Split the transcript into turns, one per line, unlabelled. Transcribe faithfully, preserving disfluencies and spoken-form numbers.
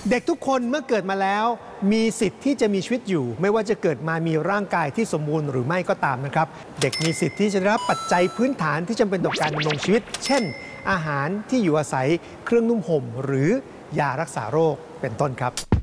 เด็กทุกคนเมื่อเกิดมาแล้วมีสิทธิ์ที่จะมีชีวิตอยู่ไม่ว่าจะเกิดมามีร่างกายที่สมบูรณ์หรือไม่ก็ตามนะครับเด็กมีสิทธิ์ที่จะได้รับปัจจัยพื้นฐานที่จำเป็นต่อการดำรงชีวิตเช่นอาหารที่อยู่อาศัยเครื่องนุ่มห่มหรือยารักษาโรคเป็นต้นครับ